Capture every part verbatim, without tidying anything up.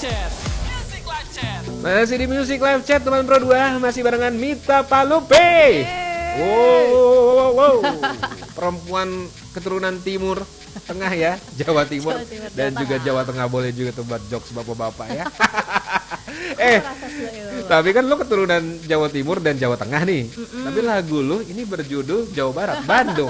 Chat. Music Live Chat. Masih di Music Live Chat teman Pro dua, masih barengan Mita Palupe. Wow, wow, wow. Perempuan keturunan timur tengah ya, Jawa Timur, Jawa Timur, dan Jawa juga Tengah. Jawa Tengah, boleh juga tuh buat jokes bapak-bapak ya. eh, Rasa sih, tapi kan lu keturunan Jawa Timur dan Jawa Tengah nih. Tapi lagu lu ini berjudul Jawa Barat, Bandung.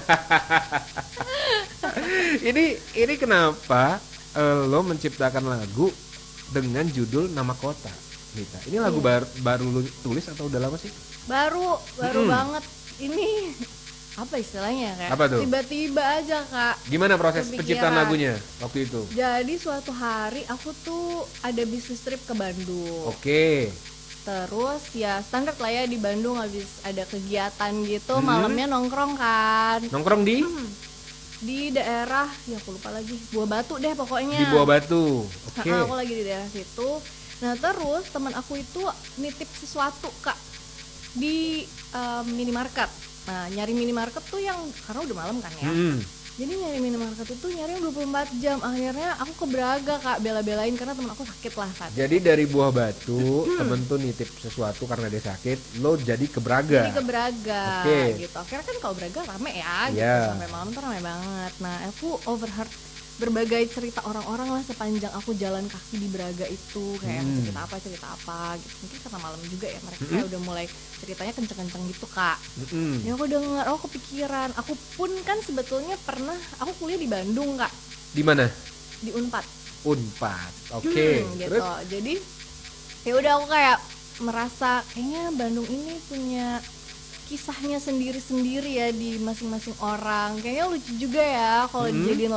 ini ini kenapa eh, lo menciptakan lagu dengan judul nama kota, Mita? Ini lagu Iya. bar- baru lu tulis atau udah lama sih? baru baru Mm-mm. banget ini apa istilahnya kayak Apa tuh? tiba-tiba aja kak. Gimana proses Kepikiran. penciptaan lagunya waktu itu? Jadi suatu hari aku tuh ada bisnis trip ke Bandung. Oke. Terus ya standar lah ya di Bandung, habis ada kegiatan gitu, Hmm. malamnya nongkrong kan Nongkrong di di daerah, ya aku lupa lagi, Buah Batu deh pokoknya. di Buah Batu. Oke. Nah, aku lagi di daerah situ. Nah terus teman aku itu nitip sesuatu kak di em, minimarket. Nah nyari minimarket tuh yang karena udah malam kan ya. Hmm. Jadi nyari minimarket itu nyari yang dua puluh empat jam. Akhirnya aku ke Braga kak, bela-belain karena teman aku sakit lah saat itu. Jadi dari Buah Batu temen tuh nitip sesuatu karena dia sakit, lo jadi ke Braga. Jadi ke Braga Oke. gitu. Akhirnya kan kalau Braga rame ya gitu. Iya. Sampai malam tuh rame banget. Nah aku overheard berbagai cerita orang-orang lah sepanjang aku jalan kaki di Braga itu, kayak yang Hmm. cerita apa cerita apa gitu. Mungkin karena malam juga ya mereka kayak udah mulai ceritanya kenceng-kenceng gitu kak. Mm-mm. Ya aku denger, oh kepikiran. Aku pun kan sebetulnya pernah, aku kuliah di Bandung kak, Di mana? di Unpad. Unpad. Oke. Hmm, gitu. Terus Jadi ya udah aku kayak merasa kayaknya Bandung ini punya kisahnya sendiri-sendiri ya di masing-masing orang. Kayaknya lucu juga ya kalau Hmm. dijadiin